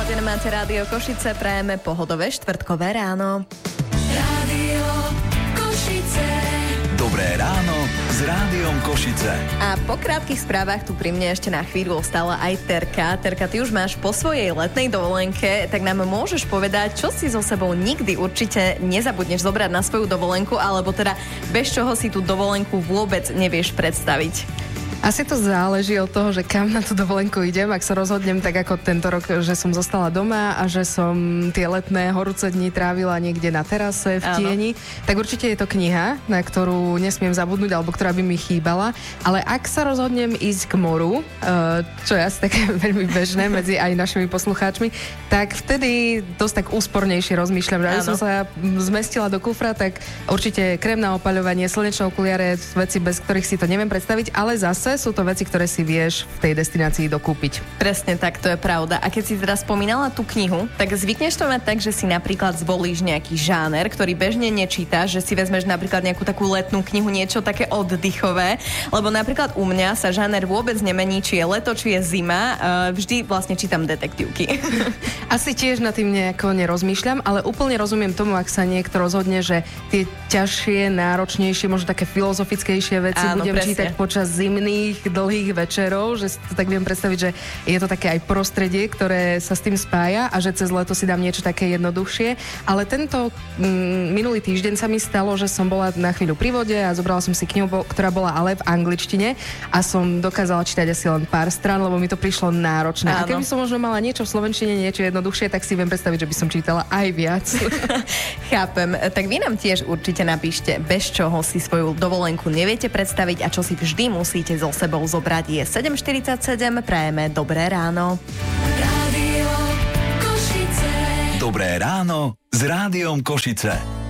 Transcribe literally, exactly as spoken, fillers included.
Naladené máte Rádio Košice, prajeme pohodové štvrtkové ráno. Rádio Košice. Dobré ráno s Rádiom Košice. A po krátkych správach tu pri mne ešte na chvíľu ostala aj Terka. Terka, ty už máš po svojej letnej dovolenke, tak nám môžeš povedať, čo si so sebou nikdy určite nezabudneš zobrať na svoju dovolenku, alebo teda bez čoho si tú dovolenku vôbec nevieš predstaviť. Asi to záleží od toho, že kam na tú dovolenku idem. Ak sa rozhodnem tak ako tento rok, že som zostala doma a že som tie letné horúce dni trávila niekde na terase v tieni, áno, tak určite je to kniha, na ktorú nesmiem zabudnúť, alebo ktorá by mi chýbala. Ale ak sa rozhodnem ísť k moru, čo je asi také veľmi bežné medzi aj našimi poslucháčmi, tak vtedy dosť tak úspornejšie rozmýšľam. Že som sa zmestila do kufra, tak určite krém na opaľovanie, slnečné okuliare, veci, bez ktorých si to neviem predstaviť, ale zase sú to veci, ktoré si vieš v tej destinácii dokúpiť. Presne tak, to je pravda. A keď si teraz spomínala tú knihu, tak zvykneš to mať tak, že si napríklad zvolíš nejaký žáner, ktorý bežne nečítaš, že si vezmeš napríklad nejakú takú letnú knihu, niečo také oddychové, lebo napríklad u mňa sa žáner vôbec nemení, či je leto, či je zima, vždy vlastne čítam detektívky. Asi tiež nad tým nejako nerozmýšľam, ale úplne rozumiem tomu, ak sa niekto rozhodne, že tie ťažšie, náročnejšie, možno také filozofickejšie veci Áno, budem presne. čítať počas zimných dlhých večerov, že si to tak viem predstaviť, že je to také aj prostredie, ktoré sa s tým spája a že cez leto si dám niečo také jednoduchšie. Ale tento mm, minulý týždeň sa mi stalo, že som bola na chvíľu pri vode a zobrala som si knihu, ktorá bola ale v angličtine a som dokázala čítať asi len pár strán, lebo mi to prišlo náročné. Áno. A keby som možno mala niečo v slovenčine, niečo jednoduchšie, tak si viem predstaviť, že by som čítala aj viac. Chápem. Tak vy nám tiež určite napíšte, bez čoho si svoju dovolenku neviete predstaviť a čo si vždy musíte zo sebou zobrať. Je sedem štyridsaťsedem, prajeme dobré ráno. Rádio Košice. Dobré ráno s Rádiom Košice.